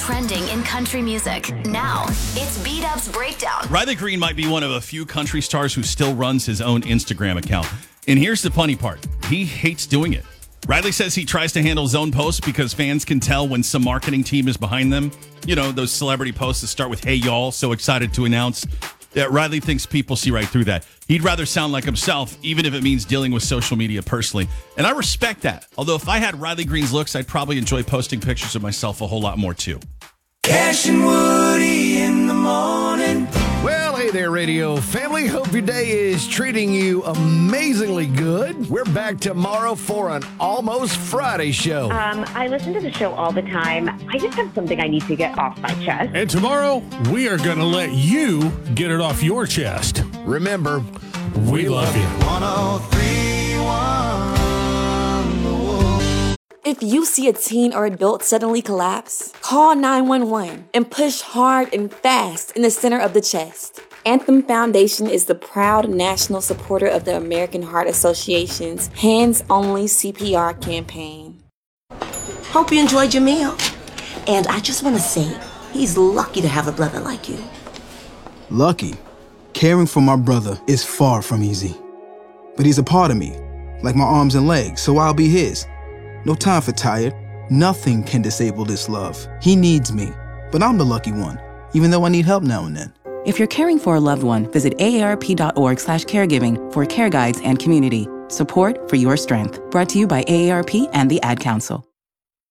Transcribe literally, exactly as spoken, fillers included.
trending in country music. Now, it's B-Dub's Breakdown. Riley Green might be one of a few country stars who still runs his own Instagram account. And here's the funny part. He hates doing it. Riley says he tries to handle his own posts because fans can tell when some marketing team is behind them. You know, those celebrity posts that start with, "Hey, y'all, so excited to announce." That Riley thinks people see right through that. He'd rather sound like himself, even if it means dealing with social media personally. And I respect that. Although if I had Riley Green's looks, I'd probably enjoy posting pictures of myself a whole lot more, too. Cash and Woody in the morning. Well, hey there, radio family. Hope your day is treating you amazingly good. We're back tomorrow for an Almost Friday show. Um, I listen to the show all the time. I just have something I need to get off my chest. And tomorrow, we are going to let you get it off your chest. Remember, we, we love you. one oh three one If you see a teen or adult suddenly collapse, call nine one one and push hard and fast in the center of the chest. Anthem Foundation is the proud national supporter of the American Heart Association's Hands Only C P R campaign. Hope you enjoyed your meal. And I just want to say, he's lucky to have a brother like you. Lucky? Caring for my brother is far from easy. But he's a part of me, like my arms and legs, so I'll be his. No time for tired. Nothing can disable this love. He needs me, but I'm the lucky one, even though I need help now and then. If you're caring for a loved one, visit A A R P dot org slash caregiving for care guides and community. Support for your strength. Brought to you by A A R P and the Ad Council.